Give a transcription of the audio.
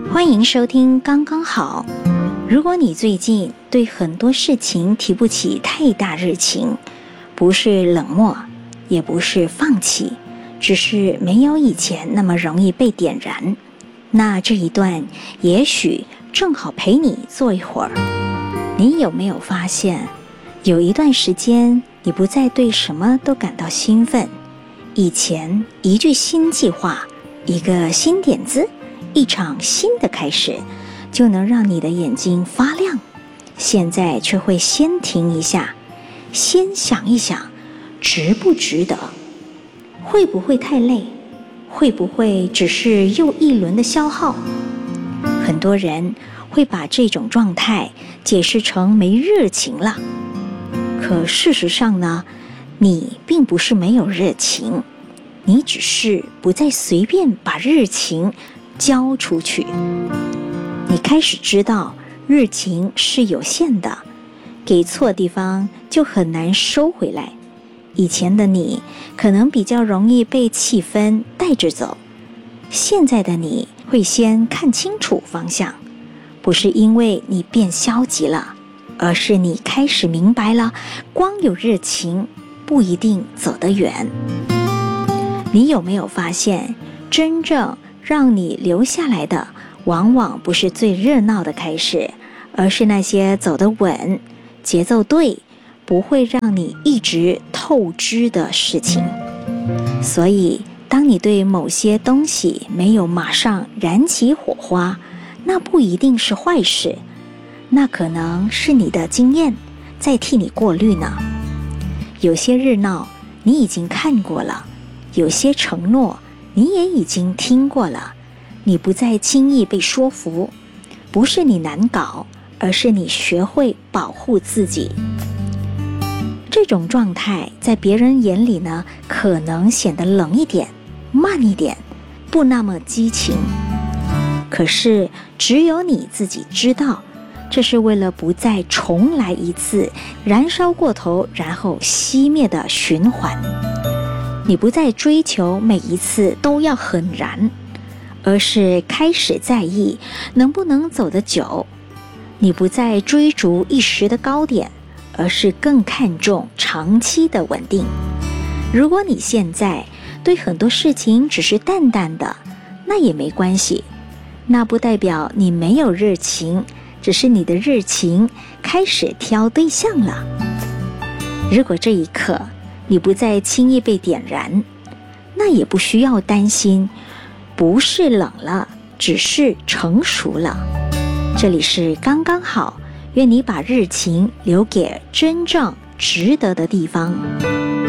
欢迎收听刚刚好。如果你最近对很多事情提不起太大热情，不是冷漠，也不是放弃，只是没有以前那么容易被点燃，那这一段也许正好陪你坐一会儿。你有没有发现，有一段时间你不再对什么都感到兴奋？以前一句新计划，一个新点子，一场新的开始，就能让你的眼睛发亮。现在却会先停一下，先想一想，值不值得？会不会太累？会不会只是又一轮的消耗？很多人会把这种状态解释成没热情了。可事实上呢，你并不是没有热情，你只是不再随便把热情交出去。你开始知道热情是有限的，给错地方就很难收回来。以前的你可能比较容易被气氛带着走，现在的你会先看清楚方向，不是因为你变消极了，而是你开始明白了，光有热情不一定走得远。你有没有发现，真正让你留下来的往往不是最热闹的开始，而是那些走得稳、节奏对，不会让你一直透支的事情。所以当你对某些东西没有马上燃起火花，那不一定是坏事，那可能是你的经验在替你过滤呢。有些热闹你已经看过了，有些承诺你也已经听过了，你不再轻易被说服，不是你难搞，而是你学会保护自己。这种状态在别人眼里呢，可能显得冷一点、慢一点，不那么激情。可是只有你自己知道，这是为了不再重来一次燃烧过头然后熄灭的循环。你不再追求每一次都要很燃，而是开始在意能不能走得久。你不再追逐一时的高点，而是更看重长期的稳定。如果你现在对很多事情只是淡淡的，那也没关系，那不代表你没有热情，只是你的热情开始挑对象了。如果这一刻你不再轻易被点燃，那也不需要担心，不是冷了，只是成熟了。这里是刚刚好，愿你把热情留给真正值得的地方。